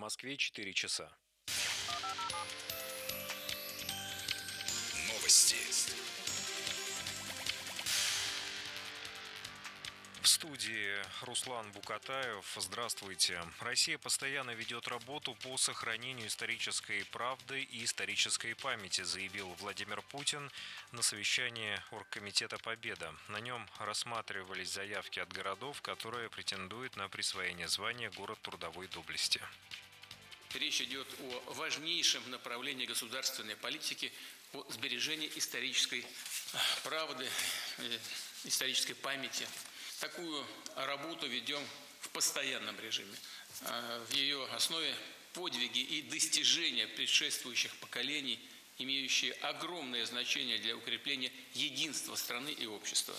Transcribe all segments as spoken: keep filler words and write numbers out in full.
Москве четыре часа. Новости. В студии Руслан Букатаев. Здравствуйте. Россия постоянно ведет работу по сохранению исторической правды и исторической памяти, заявил Владимир Путин на совещании Оргкомитета «Победа». На нем рассматривались заявки от городов, которые претендуют на присвоение звания «Город трудовой доблести». Речь идет о важнейшем направлении государственной политики по сбережению исторической правды, исторической памяти. Такую работу ведем в постоянном режиме. В ее основе подвиги и достижения предшествующих поколений, имеющие огромное значение для укрепления единства страны и общества,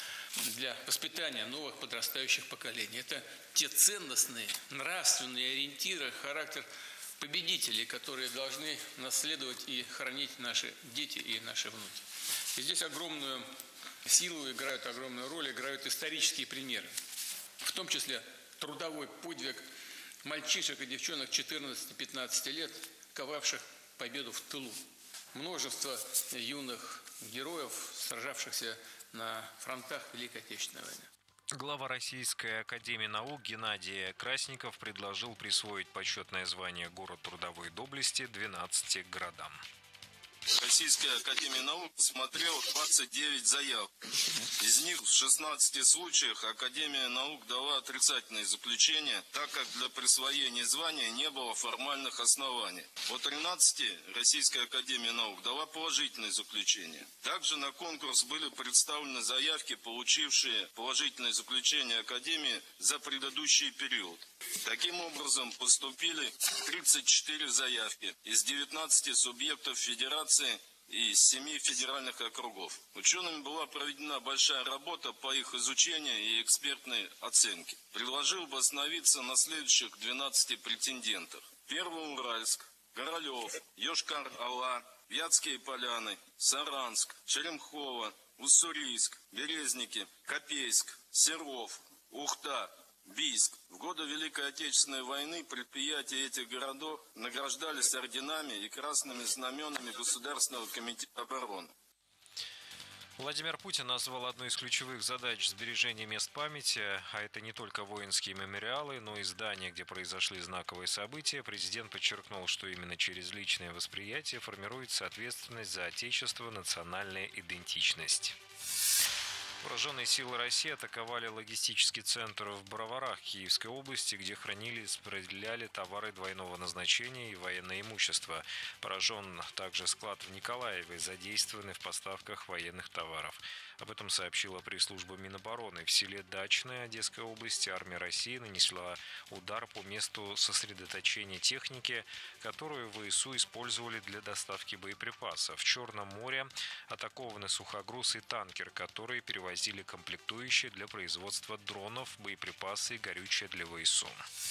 для воспитания новых подрастающих поколений. Это те ценностные, нравственные ориентиры, характер победителей, которые должны наследовать и хранить наши дети и наши внуки. И здесь огромную силу играют, огромную роль играют исторические примеры. В том числе трудовой подвиг мальчишек и девчонок четырнадцати-пятнадцати лет, ковавших победу в тылу. Множество юных героев, сражавшихся на фронтах Великой Отечественной войны. Глава Российской академии наук Геннадий Красников предложил присвоить почетное звание «Город трудовой доблести» двенадцати городам. Российская академия наук смотрела двадцать девять заявок. Из них в шестнадцати случаях Академия наук дала отрицательные заключения, так как для присвоения звания не было формальных оснований. По тринадцати Российская академия наук дала положительные заключения. Также на конкурс были представлены заявки, получившие положительное заключение Академии за предыдущий период. Таким образом, поступили тридцать четыре заявки из девятнадцати субъектов федерации и из семи федеральных округов. Учеными была проведена большая работа по их изучению и экспертной оценке. Предложил бы остановиться на следующих двенадцати претендентах. Первоуральск, Королев, Йошкар-Ола, Вятские поляны, Саранск, Черемхово, Уссурийск, Березники, Копейск, Серов, Ухта, Бийск. В годы Великой Отечественной войны предприятия этих городов награждались орденами и красными знаменами Государственного комитета обороны. Владимир Путин назвал одной из ключевых задач сбережения мест памяти, а это не только воинские мемориалы, но и здания, где произошли знаковые события. Президент подчеркнул, что именно через личное восприятие формируется ответственность за Отечество, национальная идентичность. Вооруженные силы России атаковали логистический центр в Броварах Киевской области, где хранили и распределяли товары двойного назначения и военное имущество. Поражен также склад в Николаеве, задействованный в поставках военных товаров. Об этом сообщила пресс-служба Минобороны. В селе Дачное Одесской области армия России нанесла удар по месту сосредоточения техники, которую ВСУ использовали для доставки боеприпасов. В Черном море атакованы сухогруз и танкер, которые перевозили возили комплектующие для производства дронов, боеприпасы и горючее для ВСУ.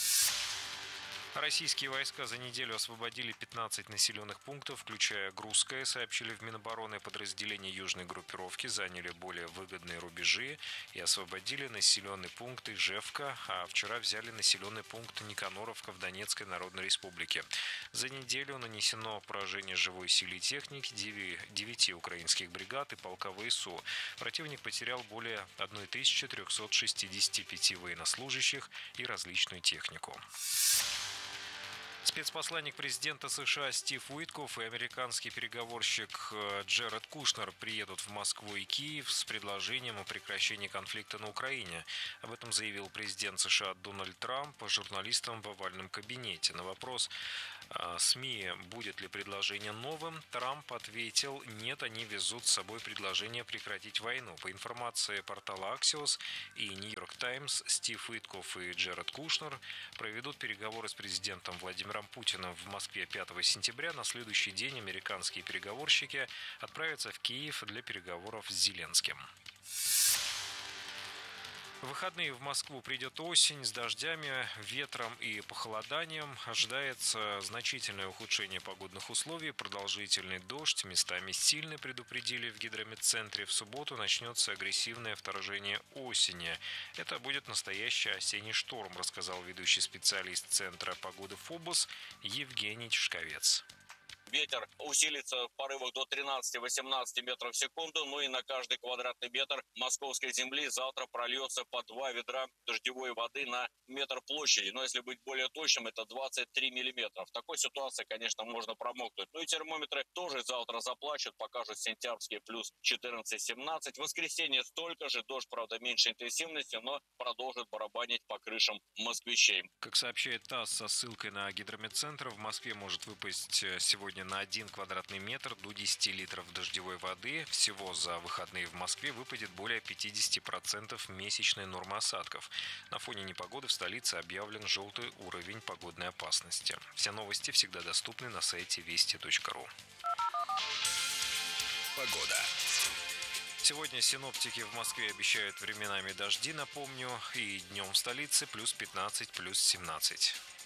Российские войска за неделю освободили пятнадцать населенных пунктов, включая Грузское, сообщили в Минобороны. Подразделения южной группировки заняли более выгодные рубежи и освободили населенный пункт Ижевка, а вчера взяли населенный пункт Никаноровка в Донецкой Народной Республике. За неделю нанесено поражение живой силе и техники девяти украинских бригад и полка ВСУ. Противник потерял более тысячи трёхсот шестидесяти пяти военнослужащих и различную технику. Спецпосланник президента США Стив Уиткоф и американский переговорщик Джеред Кушнер приедут в Москву и Киев с предложением о прекращении конфликта на Украине. Об этом заявил президент США Дональд Трамп журналистам в овальном кабинете. На вопрос СМИ, будет ли предложение новым, Трамп ответил: нет, они везут с собой предложение прекратить войну. По информации портала Axios и New York Times, Стив Уиткоф и Джеред Кушнер проведут переговоры с президентом Владимиром Путиным в Москве пятого сентября. На следующий день американские переговорщики отправятся в Киев для переговоров с Зеленским. В выходные в Москву придет осень с дождями, ветром и похолоданием. Ожидается значительное ухудшение погодных условий, продолжительный дождь, местами сильный, предупредили в гидрометцентре. В субботу начнется агрессивное вторжение осени. Это будет настоящий осенний шторм, рассказал ведущий специалист Центра погоды ФОБОС Евгений Тишковец. Ветер усилится в порывах до тринадцати-восемнадцати метров в секунду, ну и на каждый квадратный метр московской земли завтра прольется по два ведра дождевой воды на метр площади. Но если быть более точным, это двадцать три миллиметра. В такой ситуации, конечно, можно промокнуть. Ну и термометры тоже завтра заплачут, покажут сентябрьские плюс четырнадцать-семнадцать. В воскресенье столько же, дождь, правда, меньшей интенсивности, но продолжит барабанить по крышам москвичей. Как сообщает ТАСС со ссылкой на гидрометцентр, в Москве может выпасть сегодня на один квадратный метр до десяти литров дождевой воды. Всего за выходные в Москве выпадет более пятидесяти процентов месячной нормы осадков. На фоне непогоды в столице объявлен желтый уровень погодной опасности. Все новости всегда доступны на сайте вести точка ру. Погода. Сегодня синоптики в Москве обещают временами дожди, напомню, и днем в столице плюс пятнадцать, плюс семнадцать.